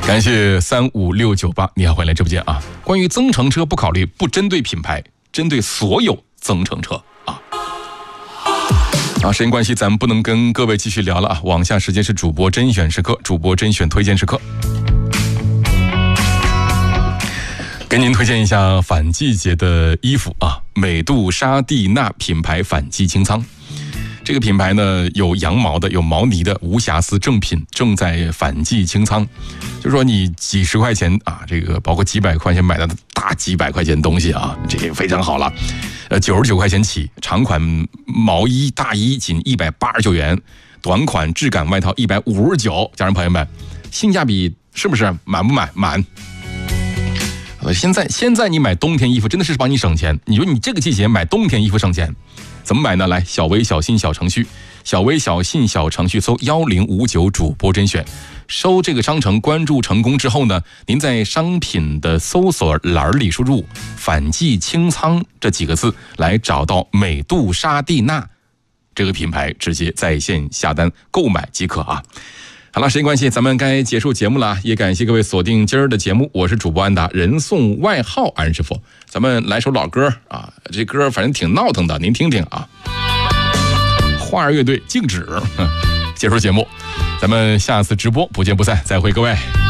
感谢35698，你好，欢迎来直播间啊！关于增程车不考虑，不针对品牌，针对所有增程车啊！时间关系，咱们不能跟各位继续聊了啊！往下时间是主播甄选时刻，主播甄选推荐时刻，给您推荐一下反季节的衣服啊！美杜莎蒂娜品牌反季清仓。这个品牌呢，有羊毛的，有毛呢的，无瑕疵正品，正在反季清仓。就是说你几十块钱啊，这个包括几百块钱买的大几百块钱的东西啊，这个非常好了。99块钱起，长款毛衣大衣仅189元，短款质感外套159。家人朋友们，性价比是不是满不满？满。现在你买冬天衣服真的是帮你省钱。你说你这个季节买冬天衣服省钱，怎么买呢？来，小微小信小程序，小微小信小程序搜1059主播甄选，收这个商城关注成功之后呢，您在商品的搜索栏里输入反季清仓这几个字，来找到美杜莎蒂娜这个品牌，直接在线下单购买即可啊。好了，时间关系，咱们该结束节目了，也感谢各位锁定今儿的节目，我是主播安达，人送外号安师傅。咱们来首老歌啊，这歌反正挺闹腾的，您听听啊。花儿乐队静止，结束节目，咱们下次直播不见不散，再会各位。